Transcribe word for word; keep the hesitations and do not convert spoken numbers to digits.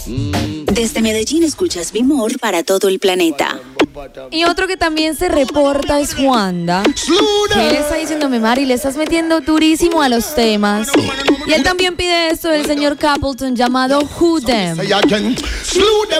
Desde Medellín escuchas Bimor para todo el planeta. Y otro que también se reporta es Juanda, que él está diciéndome, Mari, le estás metiendo durísimo a los temas. Y él también pide esto del señor Capleton llamado Who Them.